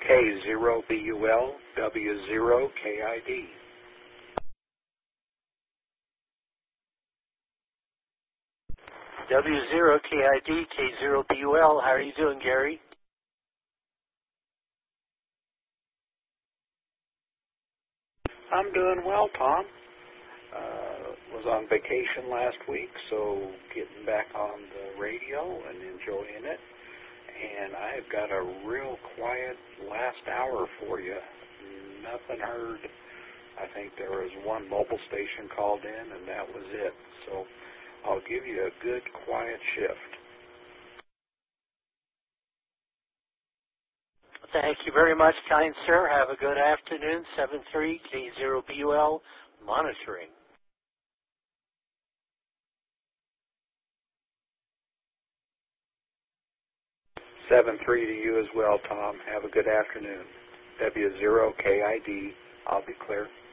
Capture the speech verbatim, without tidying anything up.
K zero B U L, W zero K I D. W zero K I D, K zero B U L. How are you doing, Gary? I'm doing well, Tom. Uh, was on vacation last week, so getting back on the radio and enjoying it. And I've got a real quiet last hour for you. Nothing heard. I think there was one mobile station called in, and that was it. So I'll give you a good quiet shift. Thank you very much, kind sir. Have a good afternoon. seven three K zero B U L monitoring. seven three to you as well, Tom. Have a good afternoon. W zero K I D. I'll be clear.